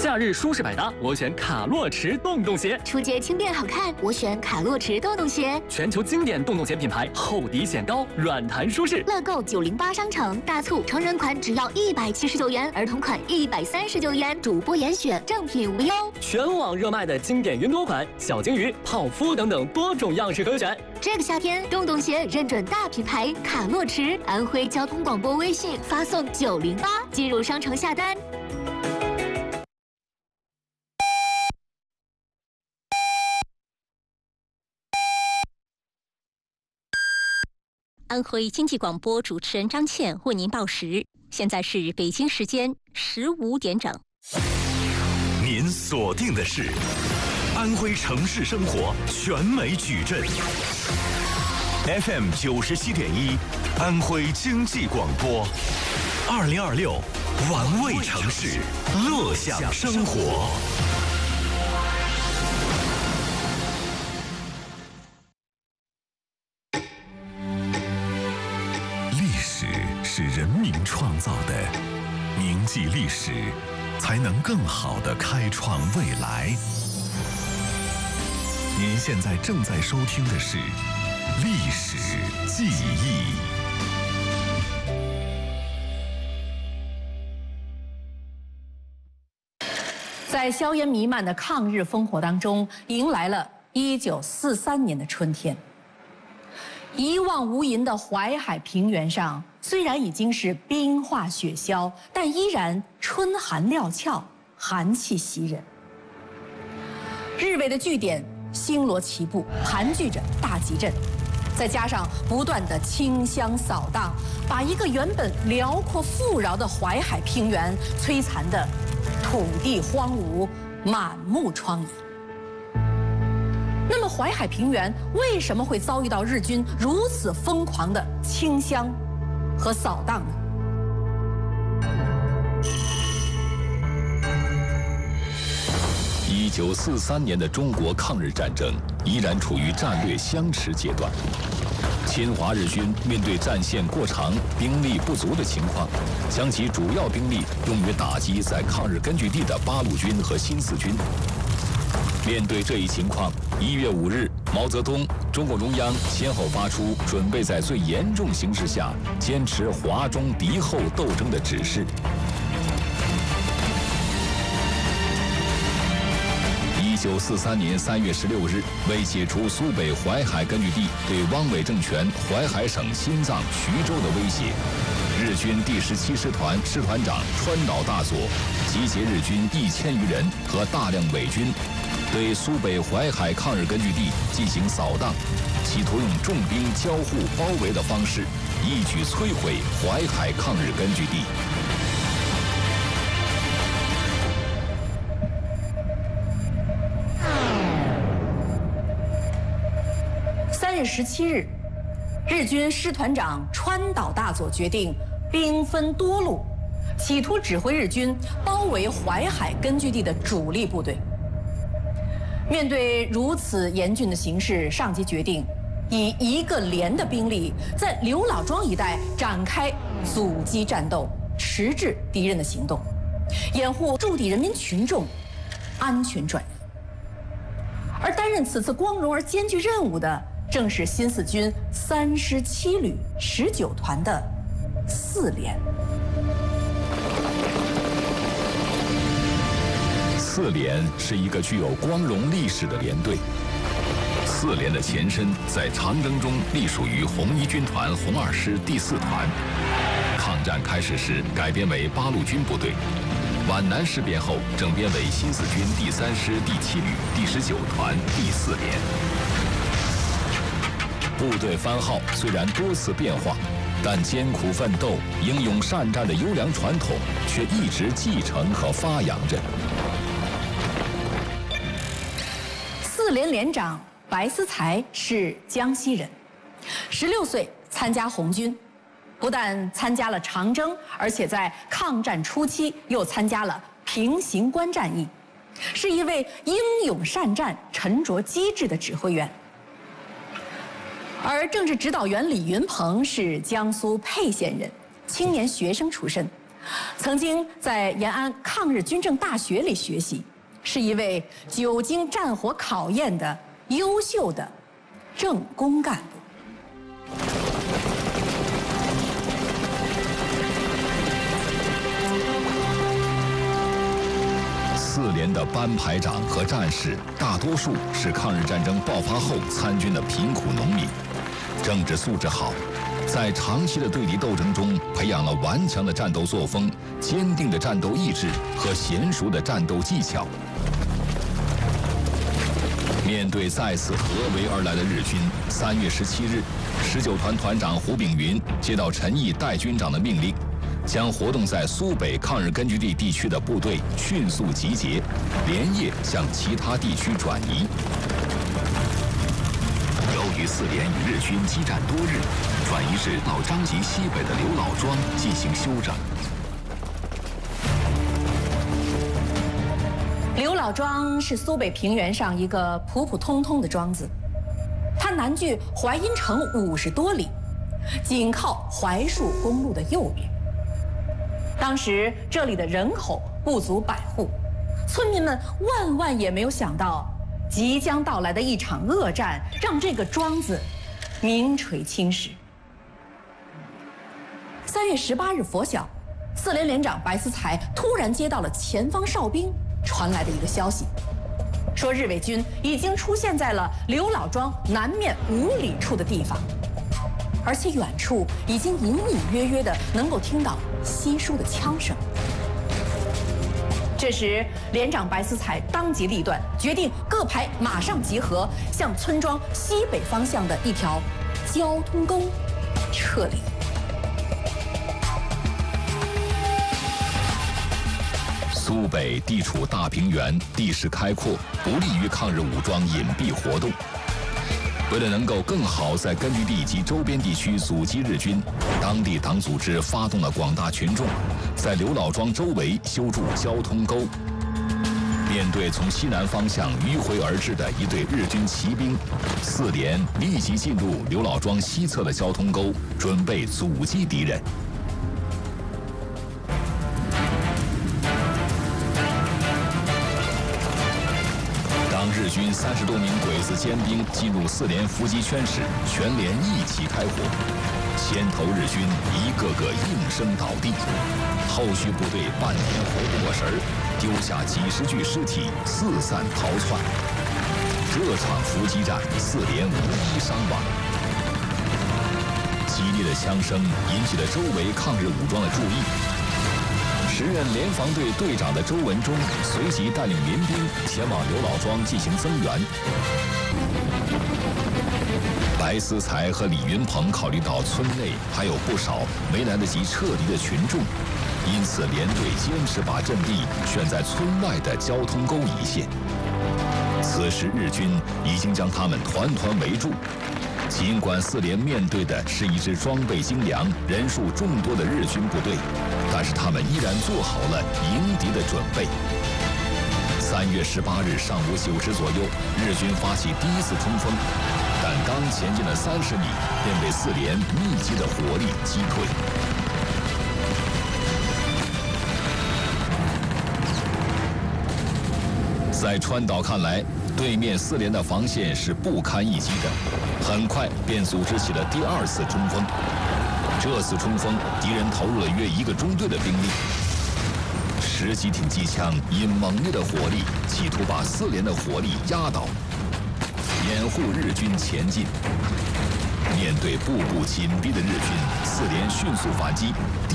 假日舒适百搭，我选卡洛驰洞洞鞋； 出街轻便好看，我选卡洛驰洞洞鞋。 全球经典洞洞鞋品牌，厚底显高，软弹舒适。 乐购908商城大促，成人款只要179元，儿童款139元，主播严选，正品无忧。 全网热卖的经典云朵款、小金鱼、泡芙等等多种样式可选。 这个夏天，洞洞鞋认准大品牌卡洛驰，安徽交通广播微信发送908，进入商城下单。 安徽经济广播主持人张倩为您报时，现在是北京时间15点整。 您锁定的是安徽城市生活全美矩阵 FM 97.1，安徽经济广播，2026玩味城市，乐享生活。是人民创造的，铭记历史，才能更好地开创未来。您现在正在收听的是《历史记忆》。 在硝烟弥漫的抗日烽火当中，迎来了1943年的春天。一望无垠的淮海平原上，虽然已经是冰化雪消，但依然春寒料峭，寒气袭人。日伪的据点星罗棋布，盘踞着大集镇，再加上不断的清乡扫荡，把一个原本辽阔富饶的淮海平原摧残的土地荒芜，满目疮痍。那么淮海平原为什么会遭遇到日军如此疯狂的清乡和扫荡呢 ？1943年的中国抗日战争依然处于战略相持阶段，侵华日军面对战线过长、兵力不足的情况，将其主要兵力用于打击在抗日根据地的八路军和新四军。面对这一情况，1月5日，毛泽东、中共中央先后发出准备在最严重形势下坚持华中敌后斗争的指示。1943年3月16日，为解除苏北淮海根据地对汪伪政权淮海省心脏徐州的威胁，日军第17师团师团长川岛大佐集结日军1000余人和大量伪军，对苏北淮海抗日根据地进行扫荡，企图用重兵交互包围的方式，一举摧毁淮海抗日根据地。 3月17日，日军师团长川岛大佐决定兵分多路，企图指挥日军包围淮海根据地的主力部队。面对如此严峻的形势，上级决定以1个连的兵力在刘老庄一带展开阻击战斗，迟滞敌人的行动，掩护驻地人民群众安全转移。而担任此次光荣而艰巨任务的，正是新四军3师7旅19团的4连。 4连是一个具有光荣历史的连队。4连的前身在长征中隶属于红一军团红二师第4团，抗战开始时改编为八路军部队，皖南事变后整编为新四军第3师第7旅第19团第4连。部队番号虽然多次变化，但艰苦奋斗、英勇善战的优良传统却一直继承和发扬着。 4连连长白思才是江西人，16岁参加红军，不但参加了长征，而且在抗战初期又参加了平型关战役，是一位英勇善战、沉着机智的指挥员。而政治指导员李云鹏是江苏沛县人，青年学生出身， 曾经在延安抗日军政大学里学习，是一位久经战火考验的优秀的政工干部。 4连的班排长和战士，大多数是抗日战争爆发后参军的贫苦农民，政治素质好，在长期的对敌斗争中培养了顽强的战斗作风、坚定的战斗意志和娴熟的战斗技巧。面对再次合围而来的日军，3月17日，19团团长胡炳云接到陈毅代军长的命令，将活动在苏北抗日根据地地区的部队迅速集结，连夜向其他地区转移。由于4连与日军激战多日，转移至到张集西北的刘老庄进行休整。 刘老庄是苏北平原上一个普普通通的庄子，它南距淮阴城50多里，紧靠槐树公路的右边。当时这里的人口不足100户，村民们万也没有想到，即将到来的一场恶战让这个庄子名垂青史。3月18日拂晓，4连连长白思才突然接到了前方哨兵传来的一个消息，说日伪军已经出现在了刘老庄南面5里处的地方，而且远处已经隐约的能够听到稀疏的枪声。这时，连长白思才当机立断，决定各排马上集合，向村庄西北方向的一条交通沟撤离。 苏北地处大平原，地势开阔，不利于抗日武装隐蔽活动。为了能够更好在根据地及周边地区阻击日军，当地党组织发动了广大群众，在刘老庄周围修筑交通沟。面对从西南方向迂回而至的一队日军骑兵，4连立即进入刘老庄西侧的交通沟，准备阻击敌人。日军30多名鬼子尖兵进入4连伏击圈时，全连一起开火，先头日军一个个应声倒地，后续部队半天回不过神儿，丢下几10具尸体四散逃窜。这场伏击战，4连无一伤亡。激烈的枪声引起了周围抗日武装的注意。时任联防队队长的周文忠随即带领民兵前往刘老庄进行增援。白思才和李云鹏考虑到村内还有不少没来得及撤离的群众，因此连队坚持把阵地选在村外的交通沟一线。此时日军已经将他们团团围住。尽管4连面对的是一支装备精良、人数众多的日军部队，但是他们依然做好了迎敌的准备。3月18日上午9时左右，日军发起第一次冲锋，但刚前进了30米，便被4连密集的火力击退。在川岛看来，对面4连的防线是不堪一击的，很快便组织起了第2次冲锋。这次冲锋，敌人投入了约1个中队的兵力，10几挺机枪以猛烈的火力，企图把4连的火力压倒，掩护日军前进。面对步步紧逼的日军，4连迅速反击。